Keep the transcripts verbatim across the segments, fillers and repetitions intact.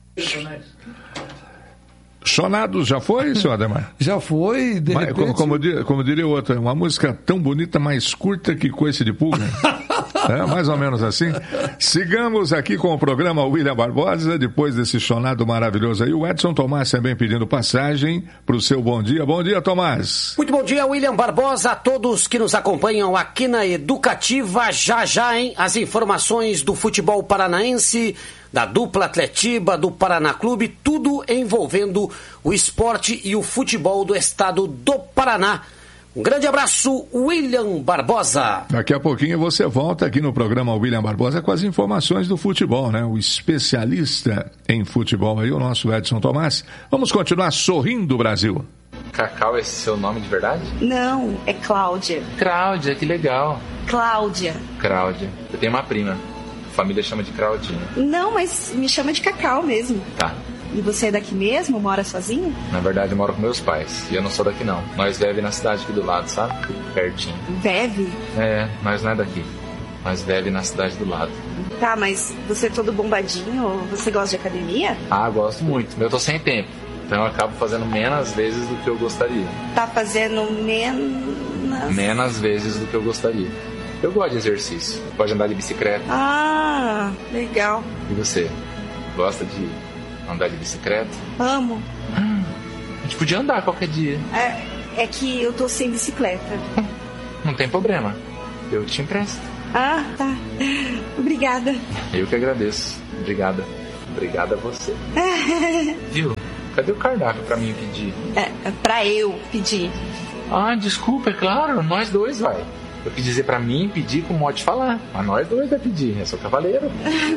Chonados já foi, senhor Ademar? Já foi, de mas, repente... Como, como, como diria o outro, uma música tão bonita, mais curta que coice de pulga. É, mais ou menos assim. Sigamos aqui com o programa William Barbosa, depois desse chonado maravilhoso aí. O Edson Tomás também pedindo passagem para o seu bom dia. Bom dia, Tomás. Muito bom dia, William Barbosa, a todos que nos acompanham aqui na Educativa. Já já, hein? As informações do futebol paranaense, da dupla Atletiba, do Paraná Clube, tudo envolvendo o esporte e o futebol do estado do Paraná. Um grande abraço, William Barbosa. Daqui a pouquinho você volta aqui no programa William Barbosa com as informações do futebol, né? O especialista em futebol aí, o nosso Edson Tomás. Vamos continuar sorrindo, Brasil. Cacau, esse é seu nome de verdade? Não, é Cláudia. Cláudia, que legal. Cláudia. Cláudia. Eu tenho uma prima. A família chama de Claudinha. Não, mas me chama de Cacau mesmo. Tá. E você é daqui mesmo? Mora sozinho? Na verdade, eu moro com meus pais. E eu não sou daqui, não. Nós vivemos na cidade aqui do lado, sabe? Pertinho. Deve? É, nós não é daqui. Nós vivemos na cidade do lado. Tá, mas você é todo bombadinho? Você gosta de academia? Ah, gosto muito. Eu tô sem tempo. Então eu acabo fazendo menos vezes do que eu gostaria. Tá fazendo menos... Menos vezes do que eu gostaria. Eu gosto de exercício. Eu gosto de andar de bicicleta. Ah, legal. E você? Gosta de andar de bicicleta? Amo. Hum, a gente podia andar qualquer dia. É, é que eu tô sem bicicleta. Não tem problema. Eu te empresto. Ah, tá. Obrigada. Eu que agradeço. Obrigada. Obrigada a você. Viu? Cadê o cardápio pra mim pedir? É, pra eu pedir. Ah, desculpa, é claro. Nós dois, vai. Eu quis dizer pra mim pedir com modo de falar. Mas nós dois vai pedir, eu sou cavaleiro.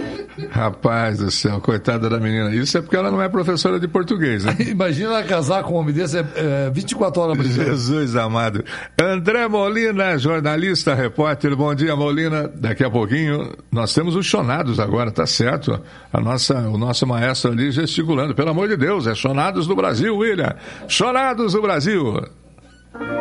Rapaz do céu, coitada da menina. Isso é porque ela não é professora de português, né? Imagina ela casar com um homem desse, é, é vinte e quatro horas. Jesus amado. André Molina, jornalista, repórter. Bom dia, Molina. Daqui a pouquinho nós temos os chonados agora, tá certo? A nossa, o nosso maestro ali gesticulando. Pelo amor de Deus, é chonados do Brasil, William. Chonados do Brasil.